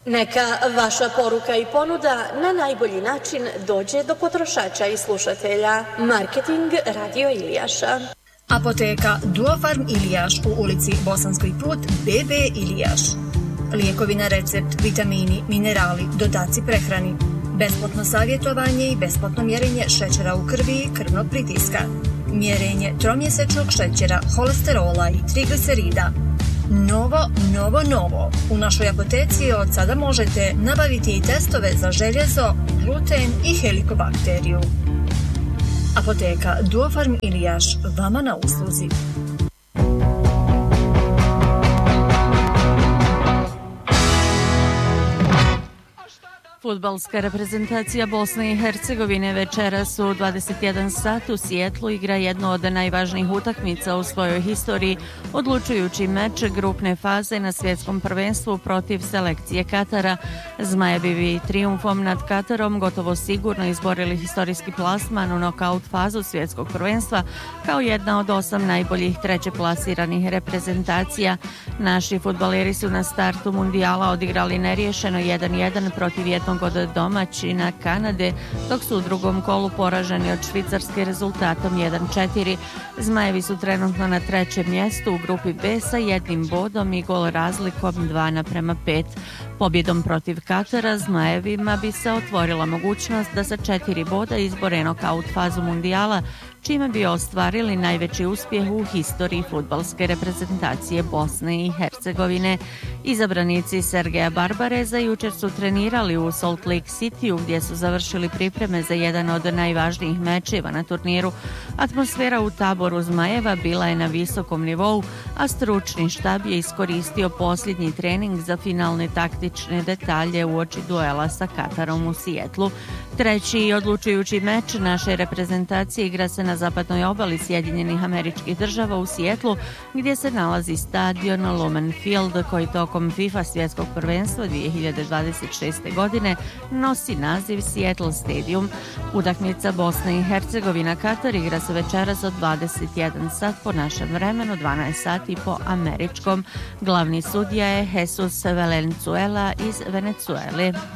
Neka vaša poruka i ponuda na najbolji način dođe do potrošača i slušatelja. Marketing Radio Ilijaša. Apoteka Duofarm Ilijaš u ulici Bosanski put BB Ilijaš. Lijekovi na recept, vitamini, minerali, dodaci prehrani. Besplatno savjetovanje i besplatno mjerenje šećera u krvi i krvnog pritiska. Mjerenje tromjesečnog šećera, holesterola i triglicerida. Novo. U našoj apoteci od sada možete nabaviti i testove za željezo, gluten i helikobakteriju. Apoteka Duofarm Ilijaš, vama na usluzi. Fudbalska reprezentacija Bosne i Hercegovine večeras u 21 sat u Sijetlu igra jednu od najvažnijih utakmica u svojoj historiji, odlučujući meč grupne faze na svjetskom prvenstvu protiv selekcije Katara. Zmajevi bi trijumfom nad Katarom gotovo sigurno izborili historijski plasman u nokaut fazu svjetskog prvenstva kao jedna od 8 najboljih treće plasiranih reprezentacija. Naši fudbaleri su na startu mundijala odigrali neriješeno 1-1 protiv jednog od domaćina Kanade, dok su u drugom kolu poraženi od Švicarske rezultatom 1-4. Zmajevi su trenutno na trećem mjestu u grupi B sa jednim bodom i gol razlikom 2:5. Pobjedom protiv Katara Zmajevima bi se otvorila mogućnost da sa 4 boda izbore nokaut fazu mundijala, čime bi ostvarili najveći uspjeh u historiji fudbalske reprezentacije Bosne i Hercegovine. Izabranici Sergeja Barbareza jučer su trenirali u Salt Lake Cityu, gdje su završili pripreme za jedan od najvažnijih mečeva na turniru. Atmosfera u taboru Zmajeva bila je na visokom nivou, a stručni štab je iskoristio posljednji trening za finalne taktične detalje uoči duela sa Katarom u Sijetlu. Treći i odlučujući meč naše reprezentacije igra se na zapadnoj obali Sjedinjenih Američkih Država u Sijetlu, gdje se nalazi stadion Lumen Field koji tokom FIFA svjetskog prvenstva 2026. godine nosi naziv Seattle Stadium. Utakmica Bosna i Hercegovina Katar igra se večeras od 21 sat po našem vremenu, 12 sati po američkom. Glavni sudija je Jesus Valenzuela iz Venezuele.